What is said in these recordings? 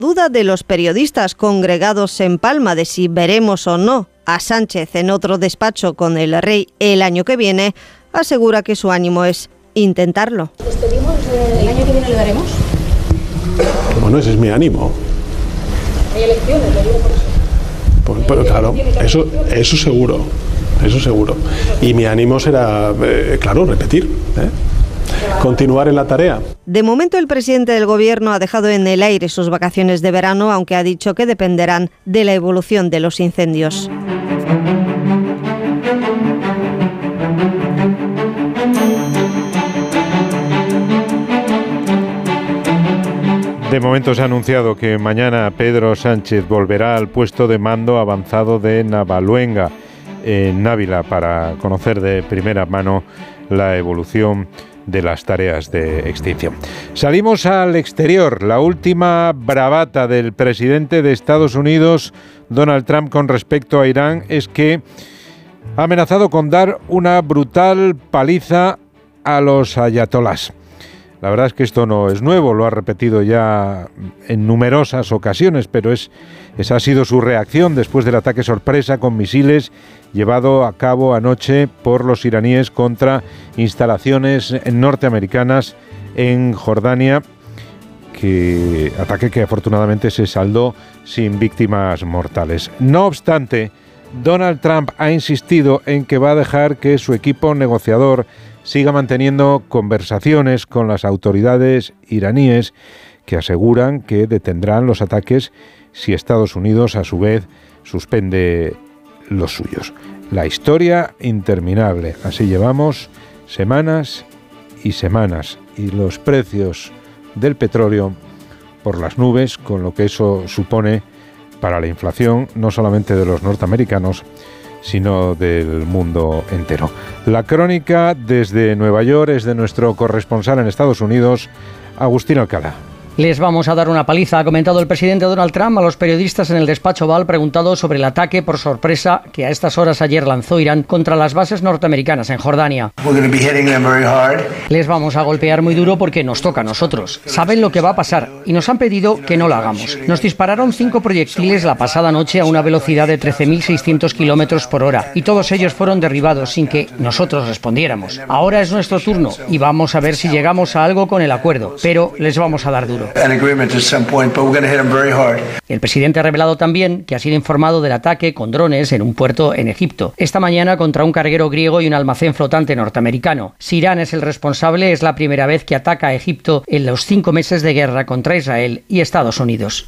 duda de los periodistas congregados en Palma de si veremos o no a Sánchez en otro despacho con el rey el año que viene, asegura que su ánimo es intentarlo. ¿Despedimos el año que viene, le daremos? Bueno, ese es mi ánimo. ¿Hay elecciones? ¿Le digo por eso? Pues claro, eso seguro. Y mi ánimo será, claro, repetir, continuar en la tarea. De momento, el presidente del Gobierno ha dejado en el aire sus vacaciones de verano, aunque ha dicho que dependerán de la evolución de los incendios. De momento se ha anunciado que mañana Pedro Sánchez volverá al puesto de mando avanzado de Navaluenga, en Ávila, para conocer de primera mano la evolución de las tareas de extinción. Salimos al exterior. La última bravata del presidente de Estados Unidos, Donald Trump, con respecto a Irán es que ha amenazado con dar una brutal paliza a los ayatolás. La verdad es que esto no es nuevo, lo ha repetido ya en numerosas ocasiones, pero esa ha sido su reacción después del ataque sorpresa con misiles llevado a cabo anoche por los iraníes contra instalaciones norteamericanas en Jordania, ataque que afortunadamente se saldó sin víctimas mortales. No obstante, Donald Trump ha insistido en que va a dejar que su equipo negociador siga manteniendo conversaciones con las autoridades iraníes, que aseguran que detendrán los ataques si Estados Unidos a su vez suspende los suyos. La historia interminable. Así llevamos semanas y semanas, y los precios del petróleo por las nubes, con lo que eso supone para la inflación, no solamente de los norteamericanos, sino del mundo entero. La crónica desde Nueva York es de nuestro corresponsal en Estados Unidos, Agustín Alcalá. Les vamos a dar una paliza, ha comentado el presidente Donald Trump a los periodistas en el despacho Oval, preguntado sobre el ataque por sorpresa que a estas horas ayer lanzó Irán contra las bases norteamericanas en Jordania. Les vamos a golpear muy duro porque nos toca a nosotros. Saben lo que va a pasar y nos han pedido que no lo hagamos. Nos dispararon 5 proyectiles la pasada noche a una velocidad de 13.600 kilómetros por hora y todos ellos fueron derribados sin que nosotros respondiéramos. Ahora es nuestro turno y vamos a ver si llegamos a algo con el acuerdo, pero les vamos a dar duro. El presidente ha revelado también que ha sido informado del ataque con drones en un puerto en Egipto, esta mañana contra un carguero griego y un almacén flotante norteamericano. Si Irán es el responsable, es la primera vez que ataca a Egipto en los 5 meses de guerra contra Israel y Estados Unidos.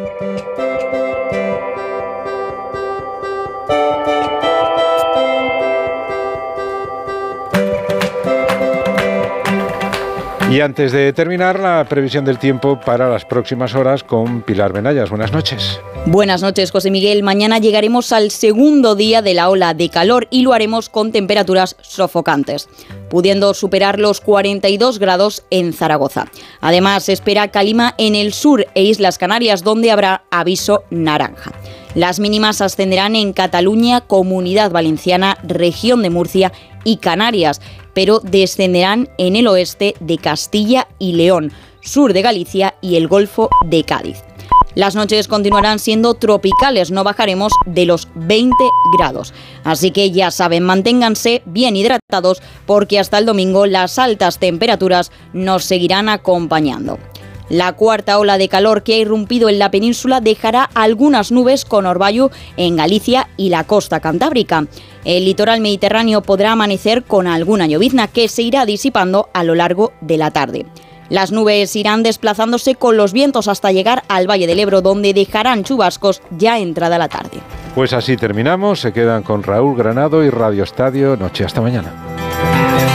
Y antes de terminar, la previsión del tiempo para las próximas horas con Pilar Benayas. Buenas noches. Buenas noches, José Miguel. Mañana llegaremos al segundo día de la ola de calor y lo haremos con temperaturas sofocantes, pudiendo superar los 42 grados en Zaragoza. Además, se espera calima en el sur e Islas Canarias, donde habrá aviso naranja. Las mínimas ascenderán en Cataluña, Comunidad Valenciana, Región de Murcia y Canarias, pero descenderán en el oeste de Castilla y León, sur de Galicia y el Golfo de Cádiz. Las noches continuarán siendo tropicales, no bajaremos de los 20 grados. Así que ya saben, manténganse bien hidratados porque hasta el domingo las altas temperaturas nos seguirán acompañando. La cuarta ola de calor que ha irrumpido en la península dejará algunas nubes con orvallo en Galicia y la costa cantábrica. El litoral mediterráneo podrá amanecer con alguna llovizna que se irá disipando a lo largo de la tarde. Las nubes irán desplazándose con los vientos hasta llegar al Valle del Ebro, donde dejarán chubascos ya entrada la tarde. Pues así terminamos. Se quedan con Raúl Granado y Radio Estadio Noche. Hasta mañana.